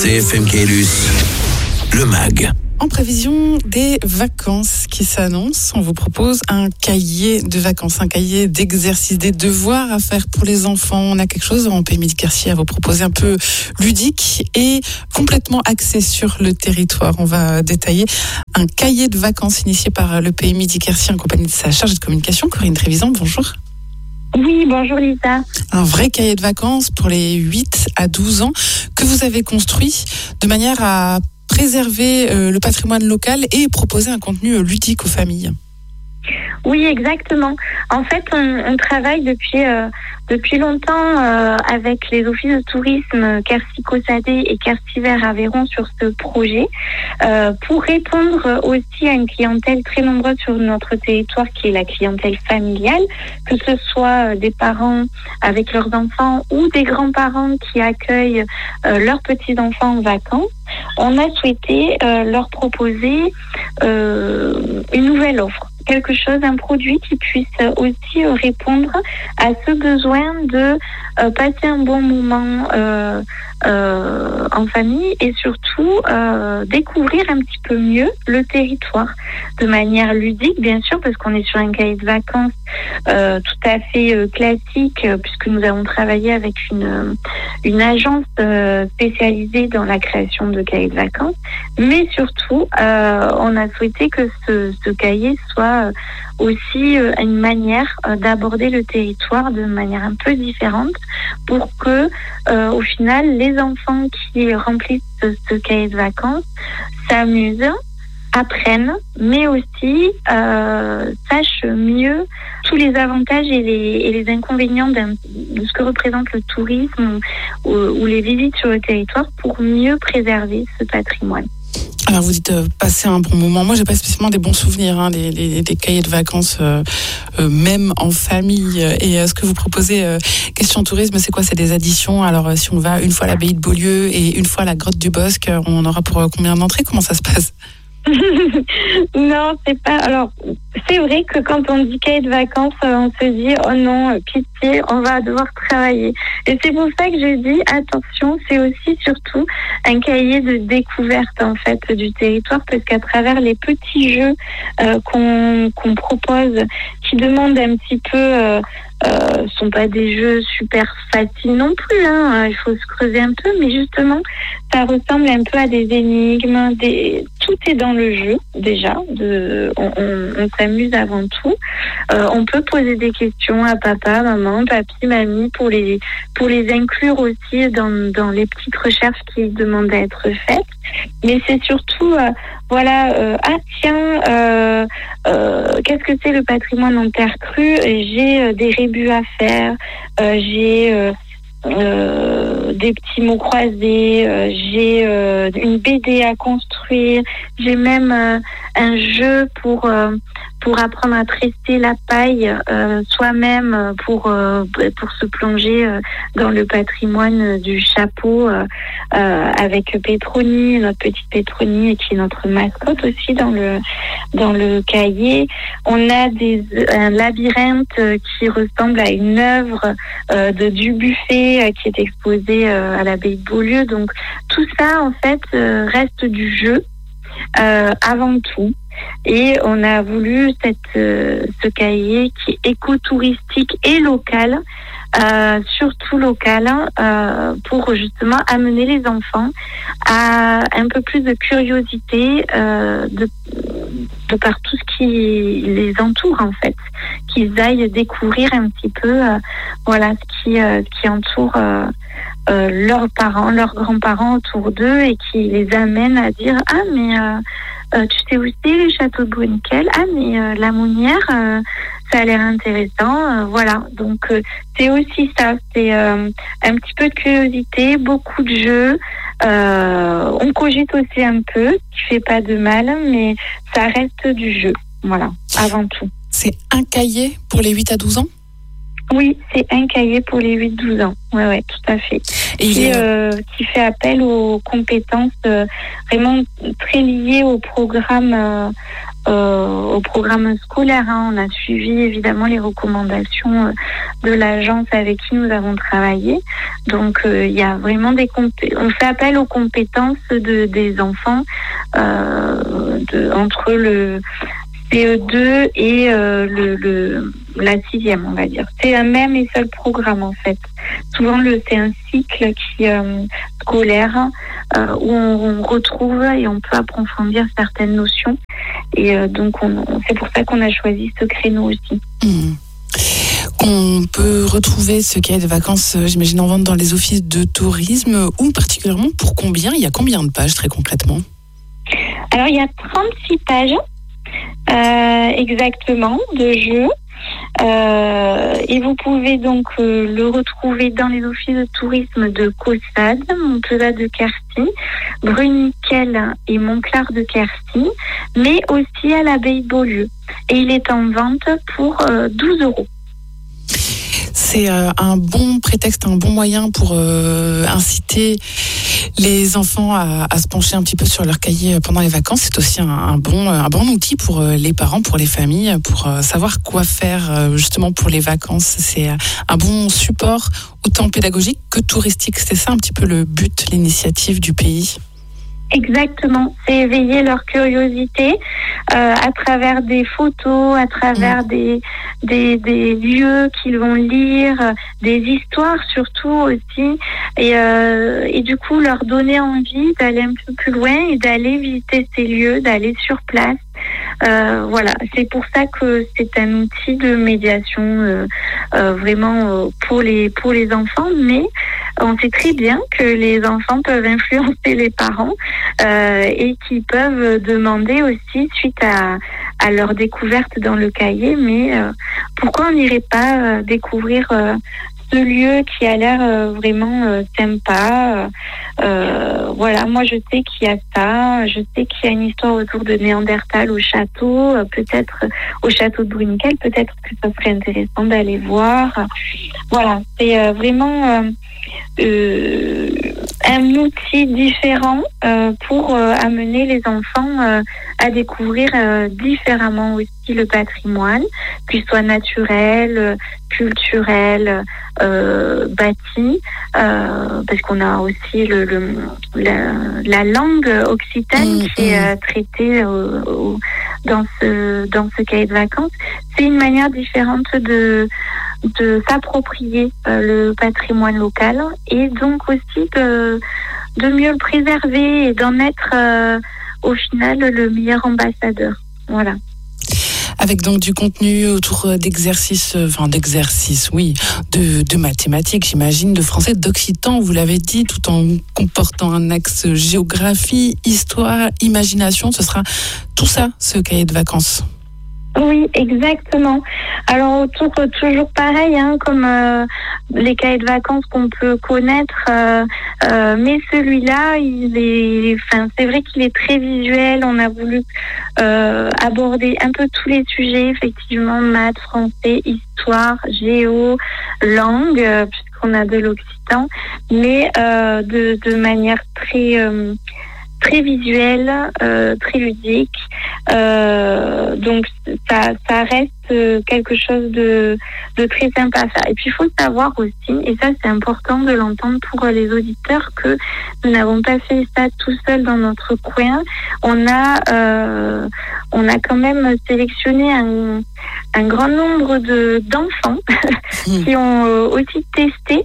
CFM Caylus, le MAG. En prévision des vacances qui s'annoncent, on vous propose un cahier de vacances, un cahier d'exercices, des devoirs à faire pour les enfants. On a quelque chose en Pays Midi-Quercy à vous proposer, un peu ludique et complètement axé sur le territoire. On va détailler un cahier de vacances initié par le Pays Midi-Quercy en compagnie de sa chargée de communication, Corinne Trévisan. Bonjour. Oui, bonjour Lisa. Un vrai cahier de vacances pour les 8 à 12 ans que vous avez construit de manière à préserver le patrimoine local et proposer un contenu ludique aux familles. Oui, exactement. En fait, on travaille depuis longtemps avec les offices de tourisme Quercy-Caussade et Quercy-Vers-Aveyron sur ce projet pour répondre aussi à une clientèle très nombreuse sur notre territoire qui est la clientèle familiale, que ce soit des parents avec leurs enfants ou des grands-parents qui accueillent leurs petits-enfants en vacances. On a souhaité leur proposer une nouvelle offre. Quelque chose, un produit qui puisse aussi répondre à ce besoin de passer un bon moment en famille et surtout découvrir un petit peu mieux le territoire de manière ludique, bien sûr, parce qu'on est sur un cahier de vacances tout à fait classique, puisque nous avons travaillé avec une agence spécialisée dans la création de cahiers de vacances, mais surtout on a souhaité que ce cahier soit aussi une manière d'aborder le territoire de manière un peu différente pour que au final les enfants qui remplissent ce cahier de vacances s'amusent, apprennent, mais aussi sachent mieux tous les avantages et les inconvénients de ce que représente le tourisme ou les visites sur le territoire pour mieux préserver ce patrimoine. Alors vous dites passer un bon moment. Moi, j'ai pas spécialement des bons souvenirs des cahiers de vacances, même en famille. Et ce que vous proposez, question tourisme, c'est quoi? C'est des additions. Alors si on va une fois à l'abbaye de Beaulieu et une fois à la grotte du Bosc, on en aura pour combien d'entrées? Comment ça se passe? Non, c'est pas. Alors, c'est vrai que quand on dit cahier de vacances, on se dit oh non, pitié, on va devoir travailler. Et c'est pour ça que je dis attention, c'est aussi surtout un cahier de découverte en fait du territoire, parce qu'à travers les petits jeux qu'on propose, qui demandent un petit peu. Sont pas des jeux super faciles non plus, il faut se creuser un peu, mais justement ça ressemble un peu à des énigmes, tout est dans le jeu déjà, on s'amuse avant tout, on peut poser des questions à papa, maman, papy, mamie pour les inclure aussi dans les petites recherches qui demandent à être faites, mais c'est surtout qu'est-ce que c'est le patrimoine en terre crue? J'ai des rébus à faire, j'ai des petits mots croisés, j'ai une BD à construire, j'ai même un jeu pour apprendre à tresser la paille soi-même pour se plonger dans le patrimoine du chapeau avec Pétronie, notre petite Pétronie qui est notre mascotte aussi dans le cahier. On a un labyrinthe qui ressemble à une œuvre de Dubuffet qui est exposée à l'abbaye de Beaulieu. Donc tout ça en fait reste du jeu avant tout. Et on a voulu ce cahier qui est écotouristique et local, surtout local, pour justement amener les enfants à un peu plus de curiosité de par tout ce qui les entoure en fait, qu'ils aillent découvrir un petit peu ce qui entoure leurs parents, leurs grands-parents autour d'eux et qui les amène à dire ah mais tu sais où c'est le château de Bruniquel? Ah mais la Mounière, ça a l'air intéressant. Voilà, donc c'est aussi ça, c'est un petit peu de curiosité, beaucoup de jeux. On cogite aussi un peu, ce qui fait pas de mal, mais ça reste du jeu. Voilà, avant tout. C'est un cahier pour les 8 à 12 ans? Oui, c'est un cahier pour les 8-12 ans. Ouais, tout à fait. Et qui fait appel aux compétences vraiment très liées au programme scolaire. On a suivi évidemment les recommandations de l'agence avec qui nous avons travaillé. Donc il y a vraiment on fait appel aux compétences des enfants entre le CE2 et la 6e, on va dire. C'est un même et seul programme, en fait. Souvent, c'est un cycle scolaire où on retrouve et on peut approfondir certaines notions. Et donc, c'est pour ça qu'on a choisi ce créneau aussi. On peut retrouver ce cahier de vacances, j'imagine, en vente dans les offices de tourisme, ou particulièrement pour combien ? Il y a combien de pages, très concrètement ? Alors, il y a 36 pages. Exactement, de jeu. Et vous pouvez donc le retrouver dans les offices de tourisme de Caussade, Montpellier de Quercy, Bruniquel et Montclar de Quercy, mais aussi à l'abbaye de Beaulieu. Et il est en vente pour 12 €. C'est un bon prétexte, un bon moyen pour inciter les enfants à se pencher un petit peu sur leur cahier pendant les vacances. C'est aussi un bon outil pour les parents, pour les familles, pour savoir quoi faire justement pour les vacances. C'est un bon support autant pédagogique que touristique. C'est ça un petit peu le but, l'initiative du pays. Exactement, c'est éveiller leur curiosité à travers des photos, à travers des lieux qu'ils vont lire, des histoires surtout aussi, et du coup leur donner envie d'aller un peu plus loin et d'aller visiter ces lieux, d'aller sur place. Voilà, c'est pour ça que c'est un outil de médiation vraiment pour les enfants, mais on sait très bien que les enfants peuvent influencer les parents et qu'ils peuvent demander aussi, suite à leur découverte dans le cahier, mais pourquoi on n'irait pas découvrir ce lieu qui a l'air vraiment sympa. Voilà, moi je sais qu'il y a ça, je sais qu'il y a une histoire autour de Néandertal au château, peut-être au château de Bruniquel, peut-être que ça serait intéressant d'aller voir. Voilà, c'est vraiment un outil différent pour amener les enfants à découvrir différemment aussi le patrimoine, qu'il soit naturel, culturel, bâti, parce qu'on a aussi la langue occitane qui est traitée dans ce cahier de vacances. C'est une manière différente de s'approprier le patrimoine local et donc aussi de mieux le préserver et d'en être au final le meilleur ambassadeur. Voilà. Avec donc du contenu autour d'exercices, oui, de mathématiques, j'imagine, de français, d'occitan, vous l'avez dit, tout en comportant un axe géographie, histoire, imagination. Ce sera tout ça, ce cahier de vacances. Oui, exactement. Alors autour, toujours pareil, comme les cahiers de vacances qu'on peut connaître, mais celui-là, c'est vrai qu'il est très visuel. On a voulu aborder un peu tous les sujets, effectivement, maths, français, histoire, géo, langue, puisqu'on a de l'occitan, mais de manière très visuelle, très ludique. Donc ça reste quelque chose de très sympa à faire. Et puis il faut savoir aussi, et ça c'est important de l'entendre pour les auditeurs, que nous n'avons pas fait ça tout seul dans notre coin. On a quand même sélectionné un grand nombre d'enfants qui ont aussi testé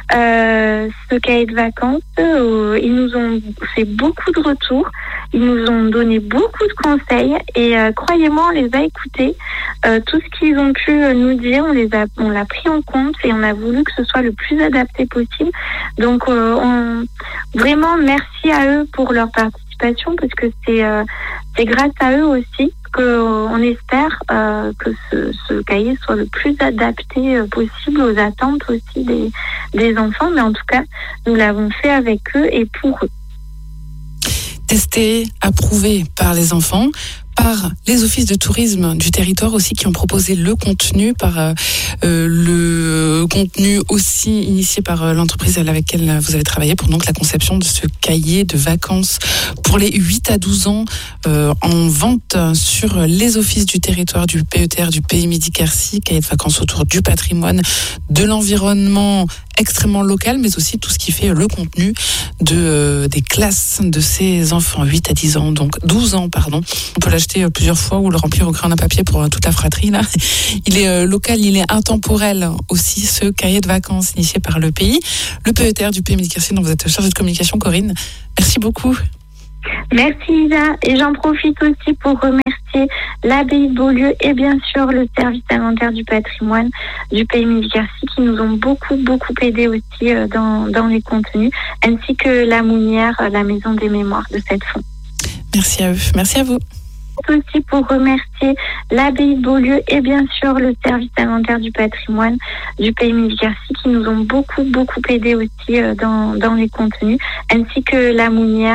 ce cahier de vacances. Ils nous ont fait beaucoup de retours, ils nous ont donné beaucoup de conseils et croyez-moi, on les a écoutés. Tout ce qu'ils ont pu nous dire, on l'a pris en compte et on a voulu que ce soit le plus adapté possible. Donc vraiment merci à eux pour leur participation, parce que c'est grâce à eux aussi qu'on espère que ce cahier soit le plus adapté possible aux attentes aussi des enfants. Mais en tout cas, nous l'avons fait avec eux et pour eux. Testé, approuvé par les enfants, par les offices de tourisme du territoire aussi qui ont proposé le contenu le contenu aussi initié par l'entreprise avec laquelle vous avez travaillé pour donc la conception de ce cahier de vacances pour les 8 à 12 ans en vente sur les offices du territoire du PETR du Pays Midi-Quercy, cahier de vacances autour du patrimoine, de l'environnement extrêmement local, mais aussi tout ce qui fait le contenu des classes de ces enfants, 8 à 10 ans, donc 12 ans, pardon. On peut l'acheter plusieurs fois ou le remplir au crayon à papier pour toute la fratrie, là. Il est local, il est intemporel aussi, ce cahier de vacances initié par le PETR du Pays Midi-Quercy, dont vous êtes chargée de communication, Corinne. Merci beaucoup. Merci Isa, et j'en profite aussi pour remercier l'abbaye de Beaulieu et bien sûr le service alimentaire du patrimoine du Pays Midi-Quercy qui nous ont beaucoup aidé aussi dans les contenus, ainsi que la Mounière, la maison des mémoires de cette fond. Merci à eux, merci à vous. Aussi pour remercier l'abbaye de Beaulieu et bien sûr le service alimentaire du patrimoine du Pays Midi-Quercy qui nous ont beaucoup aidé aussi dans les contenus, ainsi que la Mounière,